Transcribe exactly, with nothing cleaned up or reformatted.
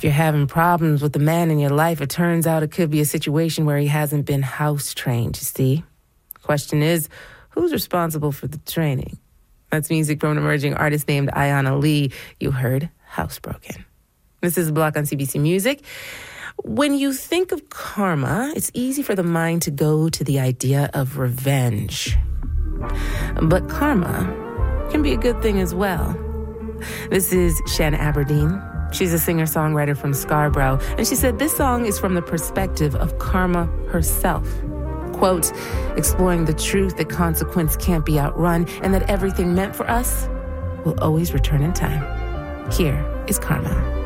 If you're having problems with the man in your life, it turns out it could be a situation where he hasn't been house trained, you see. Question is, who's responsible for the training? That's music from an emerging artist named Ayana Lee. You heard Housebroken. This is Block on C B C Music. When you think of karma, it's easy for the mind to go to the idea of revenge. But karma can be a good thing as well. This is Shanna Aberdeen. She's a singer-songwriter from Scarborough, and she said this song is from the perspective of karma herself. Quote, exploring the truth that consequence can't be outrun and that everything meant for us will always return in time. Here is Karma.